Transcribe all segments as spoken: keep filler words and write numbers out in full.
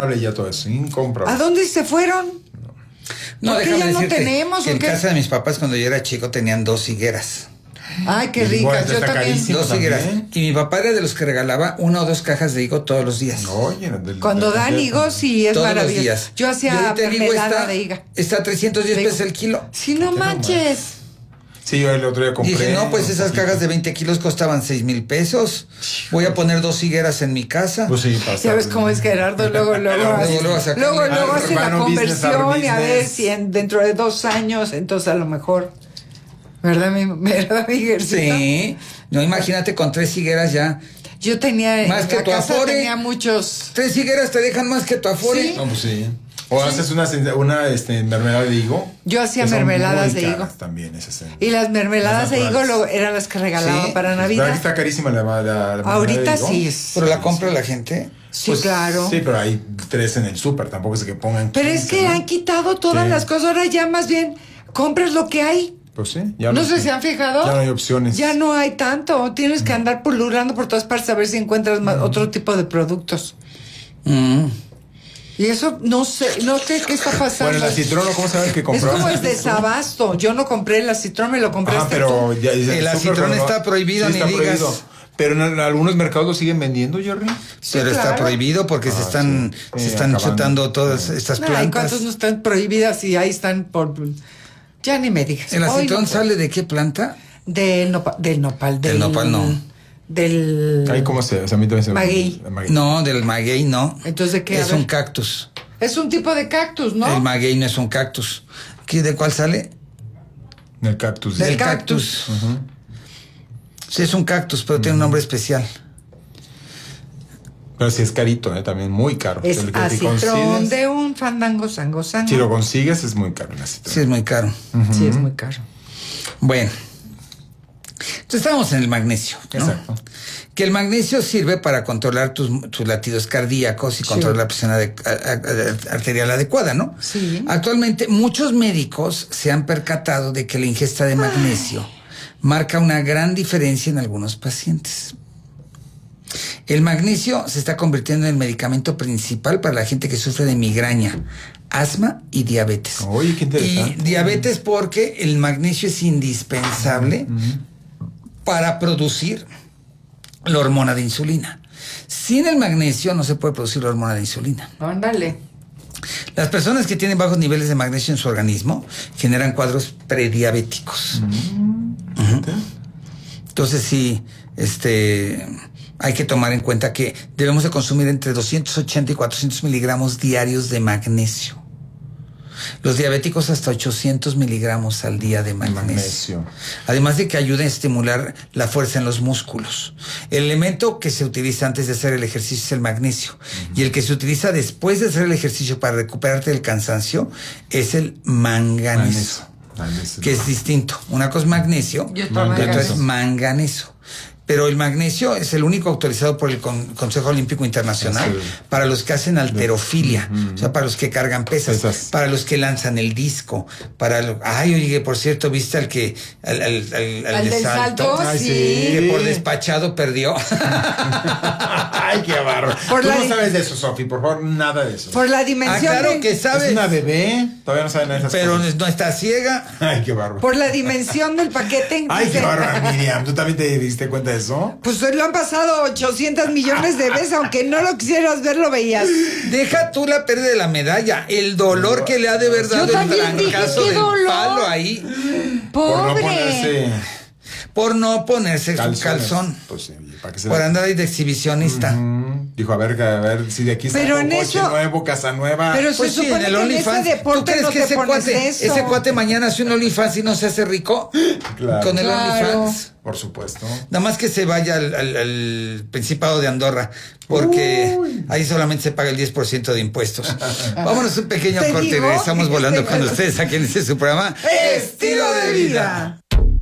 incomprable ya todo eso, incomprable. ¿A dónde se fueron? No, ¿Por qué déjame ya no decirte tenemos, que o en qué? casa de mis papás cuando yo era chico tenían dos higueras. Ay, qué Y ricas. igual, Yo está también. carísimo. Dos también. higueras. Y mi papá era de los que regalaba una o dos cajas de higo todos los días. Oye, del- Cuando del- dan del- higos, sí, es todos los maravilloso. días. Yo Y hacía ahorita el higo mermelada está, de higa. está a trescientos diez De- pesos el kilo. Sí, no manches. Sí, yo el otro día compré. Dije, no, pues esas un cajas de poquito. veinte kilos costaban seis mil pesos. Voy a poner dos higueras en mi casa. Pues sí, pasa. ¿Sabes cómo es Gerardo? Luego, luego, Luego, hace- luego saca- luego, luego Ah, hace la urbano business, conversión our y a ver business. si en, dentro de dos años, entonces a lo mejor. ¿Verdad, mi, ¿verdad, mi Gercita? Sí. No, imagínate con tres higueras ya. Yo tenía, Más en que la tu casa Afore. tenía muchos. Tres higueras te dejan más que tu Afore. Sí. No, pues sí. O haces una, una este, mermelada de higo. Yo hacía que son mermeladas muy de caras higo. También esas. eh. Y las mermeladas Las de higo naturales. lo- eran las que regalaba Sí. para ¿Verdad que Navidad. está carísima la, la, la mermelada Ahorita de higo? sí es. Pero la compra la gente. Sí, Pues, claro. Sí, pero hay tres en el súper, tampoco es que pongan. Pero es quince, que ¿no? han quitado todas Sí. las cosas. Ahora ya más bien compras lo que hay. Pues sí, ya No sé si han fijado. Ya no hay opciones. Ya no hay tanto. Tienes que andar pululando por todas partes a ver si encuentras más- otro tipo de productos. Mm. Y eso no sé, no sé qué está pasando. Bueno, el acitrono, ¿cómo sabes que es compró? como el desabasto. Yo no compré el acitrón, me lo compraste Ah, pero tú. ya, ya El súper, acitrón pero no- está prohibido, sí, ni está digas. prohibido. Pero en, en algunos mercados lo siguen vendiendo, Jerry. Pero está claro. prohibido porque se Ah, están, sí. se Sí, están acabando. chutando todas estas Ay, plantas. ¿cuántos no están prohibidas y ahí están por... Ya ni me digas. ¿El Hoy acitrón no puedo. sale de qué planta? Del nopal, del nopal. Del nopal, no. Del... Ay, ¿cómo se? O sea, a mí también se me- Maguey. Maguey. No, del maguey no. Entonces, ¿de qué? A Es ver. un cactus. Es un tipo de cactus, ¿no? El maguey no es un cactus. ¿Qué, ¿De cuál sale? Del cactus. Del Del cactus. cactus. Sí, es un cactus, pero tiene un nombre especial. Pero sí es carito, ¿eh? También muy caro. Es El que si acitrón consigues- de un fandango, sango, sango. Si lo consigues es muy caro el acitrón. Sí, es muy caro. Sí, es muy caro. Bueno. Entonces estamos en el magnesio, ¿no? Exacto. Que el magnesio sirve para controlar tus, tus latidos cardíacos y Sí. controlar la presión ade- a- a- a- arterial adecuada, ¿no? Sí. Actualmente muchos médicos se han percatado de que la ingesta de magnesio marca una gran diferencia en algunos pacientes. El magnesio se está convirtiendo en el medicamento principal para la gente que sufre de migraña, asma y diabetes. Oye, qué interesante. Y diabetes porque el magnesio es indispensable para producir la hormona de insulina. Sin el magnesio no se puede producir la hormona de insulina. Ándale. Las personas que tienen bajos niveles de magnesio en su organismo generan cuadros prediabéticos. Ujú. Entonces sí, este, hay que tomar en cuenta que debemos de consumir entre doscientos ochenta y cuatrocientos miligramos diarios de magnesio. Los diabéticos hasta ochocientos miligramos al día de magnesio. Magnesio. Además de que ayuda a estimular la fuerza en los músculos. El elemento que se utiliza antes de hacer el ejercicio es el magnesio. Uh-huh. Y el que se utiliza después de hacer el ejercicio para recuperarte del cansancio es el manganeso. Magnesio. Que es distinto. Una cosa es magnesio Yo y otra manganeso. es manganeso. Pero el magnesio es el único autorizado por el Con- Consejo Olímpico Internacional Sí. para los que hacen alterofilia, Uh-huh. o sea, para los que cargan pesas, Pesas. para los que lanzan el disco, para lo, ay, oye, por cierto, ¿viste al que al, al, al, al Al de del salto, Ay, sí. sí. que por despachado perdió? Ay, qué barro. Por Tú la no di- sabes de eso, Sofi, por favor, nada de eso. Por la Ah, dimensión claro de, que sabes, Es una bebé, todavía no sabe nada de esas pero cosas. no está ciega. Ay, qué barro. por la dimensión del paquete. Ay, qué dice- barro, Miriam. ¿Tú también te diste cuenta de eso? Pues lo han pasado ochocientos millones de veces, aunque no lo quisieras ver, lo veías. Deja tú la pérdida de la medalla, el dolor que le ha de haber dado el también dije, trancazo qué del dolor. palo ahí Por no Pobre. ponerse por no ponerse su calzones. calzón, Pues sí, para que se por la- andar ahí de exhibicionista. Mm, Dijo, a ver, a ver si de aquí saco Pero en coche eso- nuevo, casa nueva. Pero Pues se sí, supone en el que en OnlyFans. ese deporte ¿Tú crees no que te ese pones cuate, eso. ese cuate mañana hace un OnlyFans y no se hace rico? Claro. Con el Claro. OnlyFans. Por supuesto. Nada más que se vaya al, al- al Principado de Andorra, porque ahí solamente se paga el diez por ciento de impuestos. Vámonos un pequeño ¿Te corte y digo? regresamos volando Te con digo. ustedes aquí en este su programa Estilo de vida.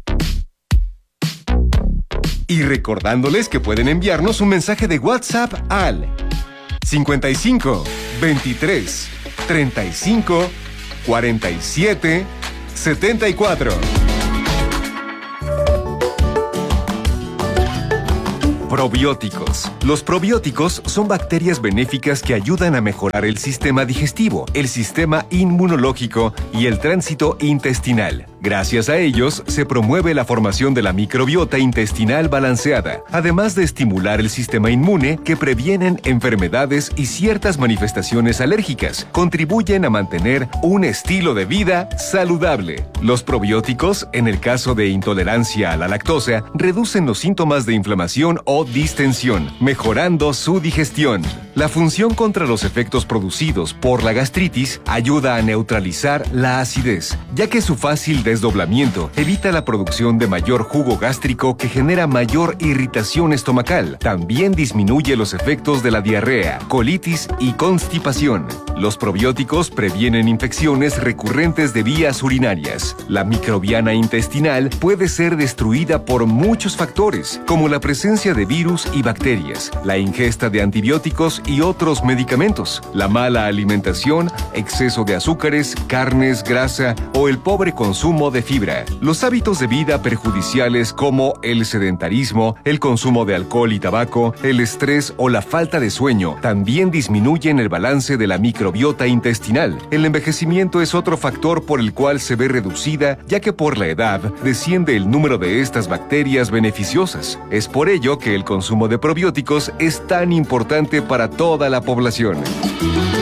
Y recordándoles que pueden enviarnos un mensaje de WhatsApp al cincuenta y cinco, veintitrés, treinta y cinco, cuarenta y siete, setenta y cuatro. Probióticos. Los probióticos son bacterias benéficas que ayudan a mejorar el sistema digestivo, el sistema inmunológico y el tránsito intestinal. Gracias a ellos, se promueve la formación de la microbiota intestinal balanceada, además de estimular el sistema inmune que previenen enfermedades y ciertas manifestaciones alérgicas. Contribuyen a mantener un estilo de vida saludable. Los probióticos, en el caso de intolerancia a la lactosa, reducen los síntomas de inflamación o distensión, mejorando su digestión. La función contra los efectos producidos por la gastritis ayuda a neutralizar la acidez, ya que su fácil desdoblamiento evita la producción de mayor jugo gástrico que genera mayor irritación estomacal. También disminuye los efectos de la diarrea, colitis y constipación. Los probióticos previenen infecciones recurrentes de vías urinarias. La microbiana intestinal puede ser destruida por muchos factores, como la presencia de virus y bacterias, la ingesta de antibióticos y otros medicamentos, la mala alimentación, exceso de azúcares, carnes, grasa o el pobre consumo de fibra. Los hábitos de vida perjudiciales como el sedentarismo, el consumo de alcohol y tabaco, el estrés o la falta de sueño también disminuyen el balance de la microbiota intestinal. El envejecimiento es otro factor por el cual se ve reducida, ya que por la edad desciende el número de estas bacterias beneficiosas. Es por ello que el consumo de probióticos es tan importante para toda la población.